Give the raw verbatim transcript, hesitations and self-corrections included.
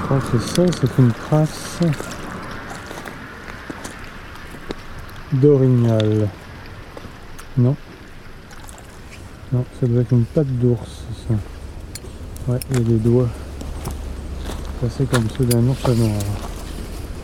crois que c'est ça, c'est une trace d'orignal. Non. Non, ça doit être une patte d'ours, ça. Ouais, il y a des doigts. C'est assez comme ceux d'un ours noir.